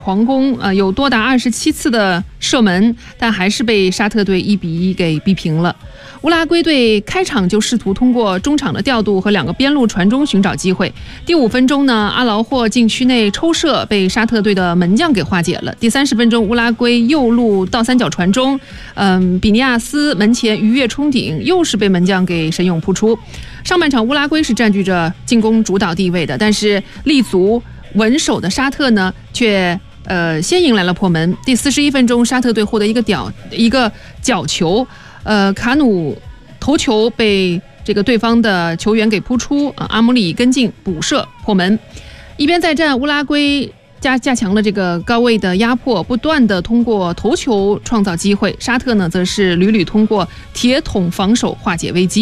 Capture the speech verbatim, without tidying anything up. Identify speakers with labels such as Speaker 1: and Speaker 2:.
Speaker 1: 皇宫呃有多达二十七次的射门，但还是被沙特队一比一给逼平了。乌拉圭队开场就试图通过中场的调度和两个边路传中寻找机会。第五分钟呢，阿劳霍禁区内抽射被沙特队的门将给化解了。第三十分钟，乌拉圭右路倒三角传中，嗯，比尼亚斯门前鱼跃冲顶，又是被门将给神勇扑出。上半场乌拉圭是占据着进攻主导地位的，但是立足稳守的沙特呢，却呃先迎来了破门。第四十一分钟，沙特队获得一个屌一个角球，呃，卡努头球被这个对方的球员给扑出，啊，阿姆里跟进补射破门。一边再战，乌拉圭加加强了这个高位的压迫，不断的通过头球创造机会。沙特呢，则是屡屡通过铁桶防守化解危机。